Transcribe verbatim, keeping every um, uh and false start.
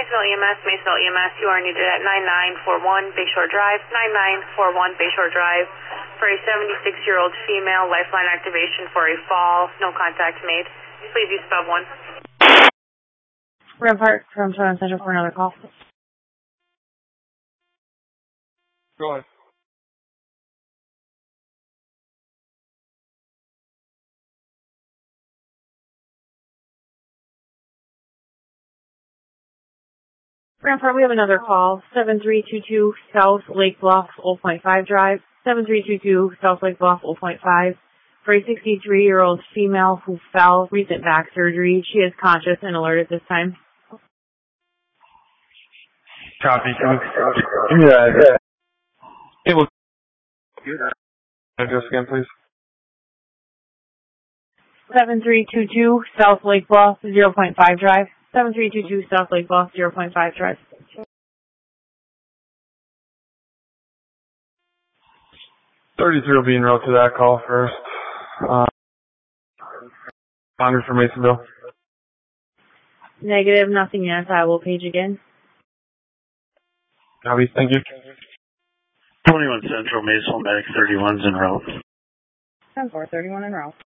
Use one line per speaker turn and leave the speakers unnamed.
Masonville E M S, Masonville E M S, you are needed at nine nine four one Bayshore Drive, nine nine four one Bayshore Drive for a seventy-six-year-old female, lifeline activation for a fall, no contact made. Please use sub one.
Rampart from Toronto Central for another call.
Go ahead.
Rampart, we have another call. seven three two two South Lake Bluff, zero point five Drive. seven three two two South Lake Bluff, zero point five. For a sixty-three-year-old female who fell, recent back surgery. She is conscious and alert at this time.
Copy. Yeah, yeah. It will. Address again, please.
seven three two two South Lake Bluff, zero point five Drive. seven three two two South Lake Bluff, zero point five Drive.
thirty-three will be en route to that call first. Uh, Founder for Masonville.
Negative, nothing yet. I will page again.
Copy, thank you.
twenty-one Central, Masonville, Medic thirty-one's en route.
ten four, thirty-one en route.